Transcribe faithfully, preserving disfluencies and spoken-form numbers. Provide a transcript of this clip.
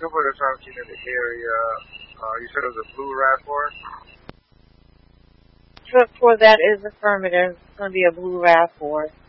couple of times seen in the area. Uh, you said it was a blue RAV four? Truck four, that is affirmative. It's going to be a blue RAV four.